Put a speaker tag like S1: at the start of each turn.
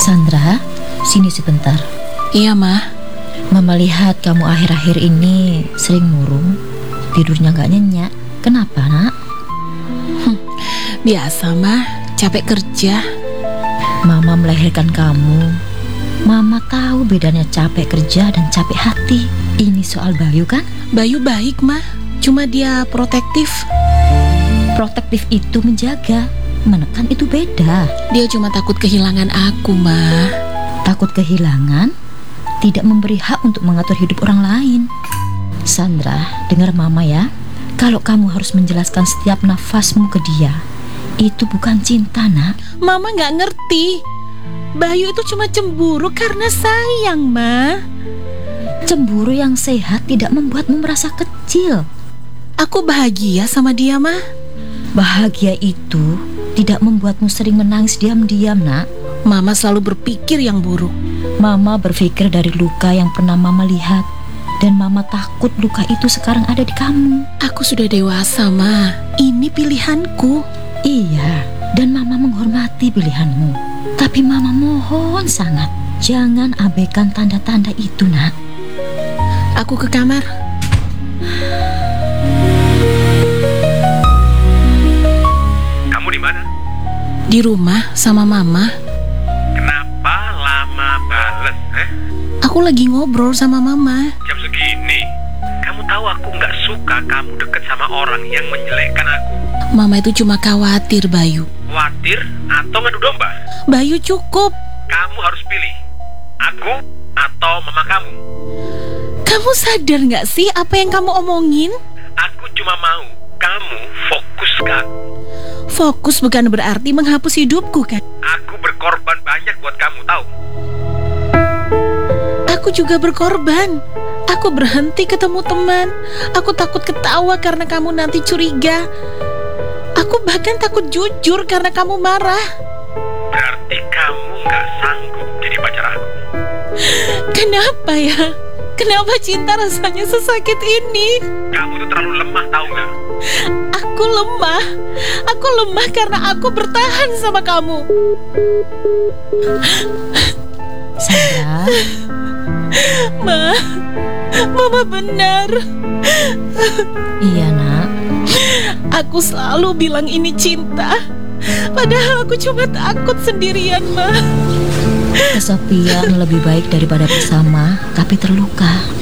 S1: Sandra, sini sebentar.
S2: Iya, Ma.
S1: Mama lihat kamu akhir-akhir ini sering murung, tidurnya gak nyenyak. Kenapa, nak?
S2: Biasa, Ma. Capek kerja.
S1: Mama melahirkan kamu. Mama tahu bedanya capek kerja dan capek hati. Ini soal Bayu kan?
S2: Bayu baik, Ma. Cuma dia protektif.
S1: Protektif itu menjaga, menekan itu beda.
S2: Dia cuma takut kehilangan aku, Ma.
S1: Takut kehilangan, tidak memberi hak untuk mengatur hidup orang lain. Sandra, dengar Mama ya. Kalau kamu harus menjelaskan setiap nafasmu ke dia, itu bukan cinta, nak.
S2: Mama gak ngerti. Bayu itu cuma cemburu karena sayang, Ma.
S1: Cemburu yang sehat tidak membuatmu merasa kecil.
S2: Aku bahagia sama dia, Ma.
S1: Bahagia itu tidak membuatmu sering menangis diam-diam, nak.
S2: Mama selalu berpikir yang buruk.
S1: Mama berpikir dari luka yang pernah Mama lihat. Dan Mama takut luka itu sekarang ada di kamu.
S2: Aku sudah dewasa, Ma. Ini pilihanku.
S1: Iya, dan Mama menghormati pilihanmu. Tapi Mama mohon sangat, jangan abaikan tanda-tanda itu, nak.
S2: Aku ke kamar.
S3: Kamu di mana?
S2: Di rumah sama Mama.
S3: Kenapa lama bales,
S2: Aku lagi ngobrol sama Mama.
S3: Jam segini. Kamu tahu aku nggak suka kamu deket sama orang yang menjelekkan aku.
S2: Mama itu cuma khawatir, Bayu.
S3: Khawatir atau ngadu domba?
S2: Bayu cukup.
S3: Kamu harus pilih. Aku atau mama kamu.
S2: Kamu sadar gak sih apa yang kamu omongin?
S3: Aku cuma mau kamu fokus ke aku.
S2: Fokus bukan berarti menghapus hidupku, kan?
S3: Aku berkorban banyak buat kamu, tahu?
S2: Aku juga berkorban. Aku berhenti ketemu teman. Aku takut ketawa karena kamu nanti curiga. Aku bahkan takut jujur karena kamu marah.
S3: Berarti kamu nggak sanggup jadi pacar aku.
S2: Kenapa ya? Kenapa cinta rasanya sesakit ini?
S3: Kamu tuh terlalu lemah, tahu nggak?
S2: Aku lemah. Aku lemah karena aku bertahan sama kamu.
S1: Sandra,
S2: Mama benar.
S1: iya, nak.
S2: Aku selalu bilang ini cinta. Padahal aku cuma takut sendirian, Ma.
S1: Kesepian lebih baik daripada bersama tapi terluka.